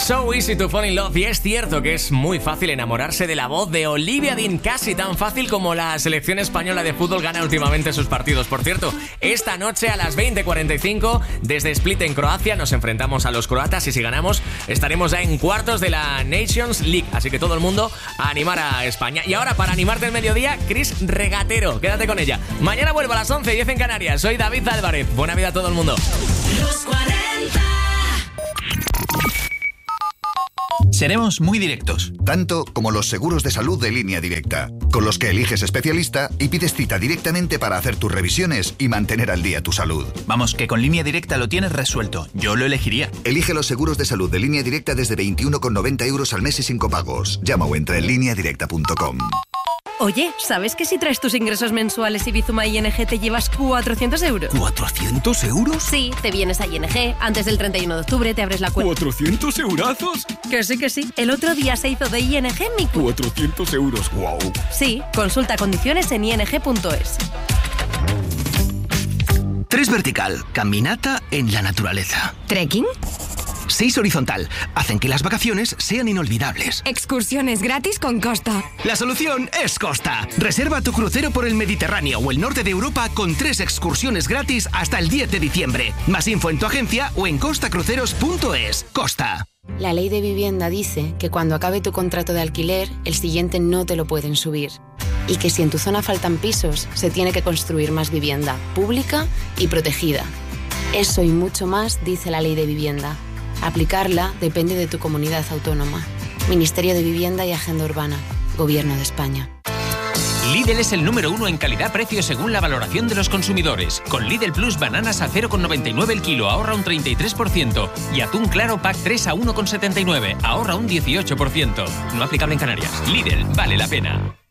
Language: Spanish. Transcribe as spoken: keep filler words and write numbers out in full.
So easy to fall in love. Y es cierto que es muy fácil enamorarse de la voz de Olivia Dean, casi tan fácil como la selección española de fútbol gana últimamente sus partidos. Por cierto, esta noche a las veinte cuarenta y cinco, desde Split en Croacia, nos enfrentamos a los croatas y si ganamos estaremos ya en cuartos de la Nations League. Así que todo el mundo a animar a España. Y ahora, para animarte el mediodía, Chris Regatero. Quédate con ella. Mañana vuelvo a las once y diez en Canarias. Soy David Álvarez. Buena vida a todo el mundo. Los cuarenta. Seremos muy directos. Tanto como los seguros de salud de Línea Directa, con los que eliges especialista y pides cita directamente para hacer tus revisiones y mantener al día tu salud. Vamos, que con Línea Directa lo tienes resuelto. Yo lo elegiría. Elige los seguros de salud de Línea Directa desde veintiuno con noventa euros al mes y sin copagos. Llama o entra en línea directa punto com. Oye, ¿sabes que si traes tus ingresos mensuales y Bizuma I N G te llevas cuatrocientos euros? ¿cuatrocientos euros? Sí, te vienes a I N G, antes del treinta y uno de octubre te abres la cuenta. ¿cuatrocientos eurazos? Que sí, que sí. El otro día se hizo de I N G mi cuenta. cuatrocientos euros, wow. Sí, consulta condiciones en i n g punto es. Tres vertical, caminata en la naturaleza. ¿Trekking? Seis horizontal, hacen que las vacaciones sean inolvidables. Excursiones gratis con Costa. La solución es Costa. Reserva tu crucero por el Mediterráneo o el norte de Europa con tres excursiones gratis hasta el diez de diciembre. Más info en tu agencia o en costa cruceros punto es. Costa. La ley de vivienda dice que cuando acabe tu contrato de alquiler, el siguiente no te lo pueden subir. Y que si en tu zona faltan pisos, se tiene que construir más vivienda, pública y protegida. Eso y mucho más dice la ley de vivienda. Aplicarla depende de tu comunidad autónoma. Ministerio de Vivienda y Agenda Urbana. Gobierno de España. Lidl es el número uno en calidad-precio según la valoración de los consumidores. Con Lidl Plus bananas a cero coma noventa y nueve el kilo, ahorra un treinta y tres por ciento. Y atún claro pack tres a uno coma setenta y nueve, ahorra un dieciocho por ciento. No aplicable en Canarias. Lidl, vale la pena.